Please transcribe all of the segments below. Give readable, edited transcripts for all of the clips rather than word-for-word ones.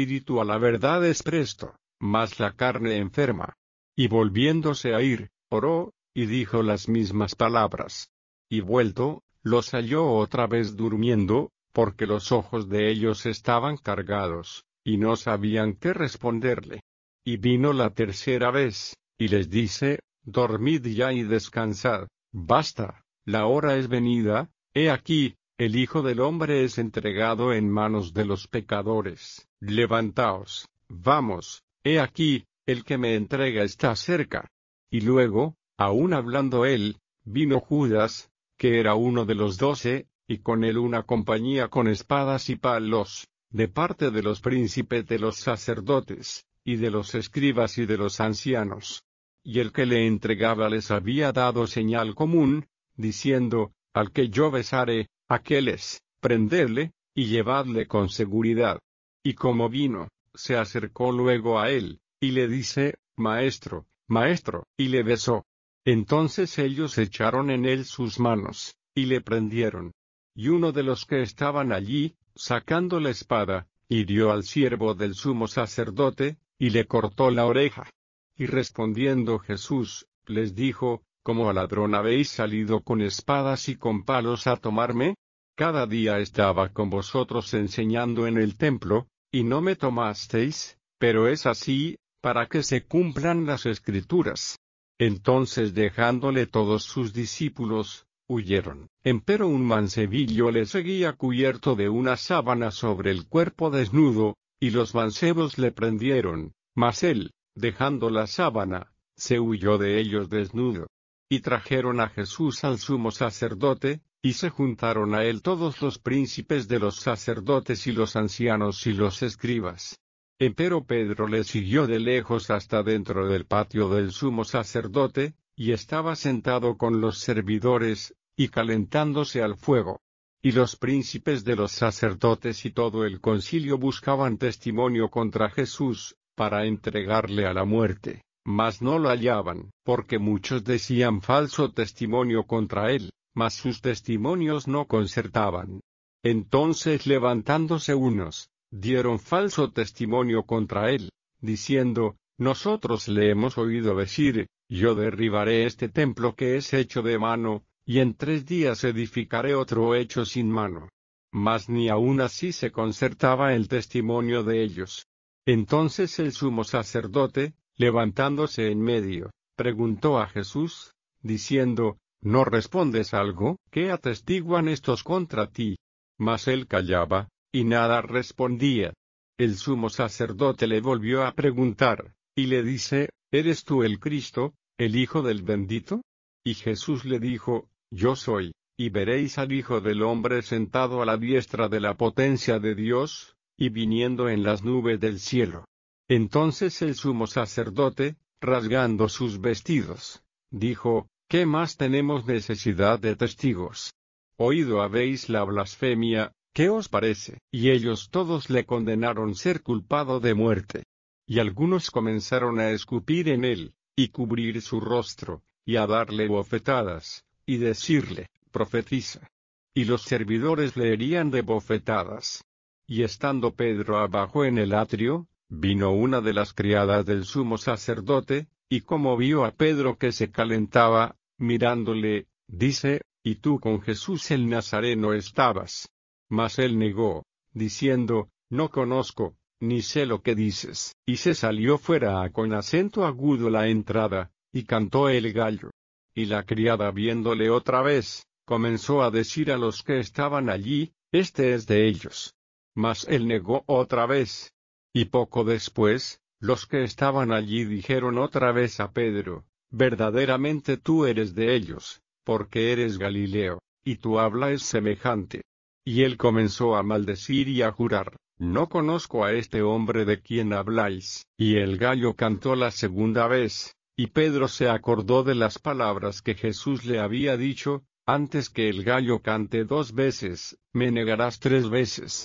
espíritu a la verdad es presto, mas la carne enferma. Y volviéndose a ir, oró, y dijo las mismas palabras. Y vuelto, los halló otra vez durmiendo, porque los ojos de ellos estaban cargados, y no sabían qué responderle. Y vino la tercera vez, y les dice, dormid ya y descansad, basta, la hora es venida, he aquí, el Hijo del Hombre es entregado en manos de los pecadores. Levantaos, vamos, he aquí, el que me entrega está cerca. Y luego, aún hablando él, vino Judas, que era uno de los 12, y con él una compañía con espadas y palos, de parte de los príncipes de los sacerdotes, y de los escribas y de los ancianos. Y el que le entregaba les había dado señal común, diciendo, al que yo besare, aquel es, prendedle, y llevadle con seguridad. Y como vino, se acercó luego a él, y le dice, Maestro, Maestro, y le besó. Entonces ellos echaron en él sus manos, y le prendieron. Y uno de los que estaban allí, sacando la espada, hirió al siervo del sumo sacerdote, y le cortó la oreja. Y respondiendo Jesús, les dijo, ¿cómo a ladrón habéis salido con espadas y con palos a tomarme? Cada día estaba con vosotros enseñando en el templo, y no me tomasteis, pero es así, para que se cumplan las Escrituras. Entonces dejándole todos sus discípulos, huyeron. Empero un mancebillo le seguía cubierto de una sábana sobre el cuerpo desnudo, y los mancebos le prendieron, mas él, dejando la sábana, se huyó de ellos desnudo. Y trajeron a Jesús al sumo sacerdote, y se juntaron a él todos los príncipes de los sacerdotes y los ancianos y los escribas. Empero Pedro le siguió de lejos hasta dentro del patio del sumo sacerdote, y estaba sentado con los servidores, y calentándose al fuego. Y los príncipes de los sacerdotes y todo el concilio buscaban testimonio contra Jesús, para entregarle a la muerte, mas no lo hallaban, porque muchos decían falso testimonio contra él, mas sus testimonios no concertaban. Entonces levantándose unos, dieron falso testimonio contra él, diciendo, nosotros le hemos oído decir, yo derribaré este templo que es hecho de mano, y en 3 días edificaré otro hecho sin mano. Mas ni aun así se concertaba el testimonio de ellos. Entonces el sumo sacerdote, levantándose en medio, preguntó a Jesús, diciendo, ¿no respondes algo? ¿Qué atestiguan estos contra ti? Mas él callaba, y nada respondía. El sumo sacerdote le volvió a preguntar, y le dice, ¿eres tú el Cristo, el Hijo del Bendito? Y Jesús le dijo, yo soy, y veréis al Hijo del Hombre sentado a la diestra de la potencia de Dios, y viniendo en las nubes del cielo. Entonces el sumo sacerdote, rasgando sus vestidos, dijo, ¿qué más tenemos necesidad de testigos? Oído habéis la blasfemia, ¿qué os parece? Y ellos todos le condenaron ser culpado de muerte. Y algunos comenzaron a escupir en él, y cubrir su rostro, y a darle bofetadas, y decirle, profetiza. Y los servidores le herían de bofetadas. Y estando Pedro abajo en el atrio, vino una de las criadas del sumo sacerdote, y como vio a Pedro que se calentaba, mirándole, dice, ¿y tú con Jesús el Nazareno estabas? Mas él negó, diciendo, no conozco, ni sé lo que dices. Y se salió fuera con acento agudo la entrada, y cantó el gallo. Y la criada viéndole otra vez, comenzó a decir a los que estaban allí, este es de ellos. Mas él negó otra vez. Y poco después, los que estaban allí dijeron otra vez a Pedro, verdaderamente tú eres de ellos, porque eres Galileo, y tu habla es semejante. Y él comenzó a maldecir y a jurar, no conozco a este hombre de quien habláis. Y el gallo cantó la segunda vez, y Pedro se acordó de las palabras que Jesús le había dicho, antes que el gallo cante 2 veces, me negarás 3 veces.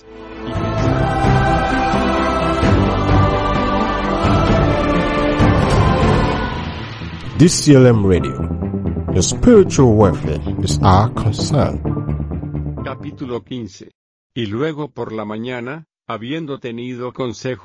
DCLM Radio. The spiritual warfare is our concern. Capítulo 15. Y luego por la mañana, habiendo tenido consejo